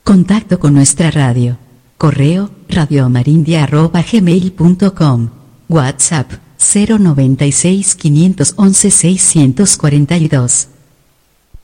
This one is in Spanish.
Contacto con nuestra radio. Correo radiomarindia@gmail.com. WhatsApp 096 511 642.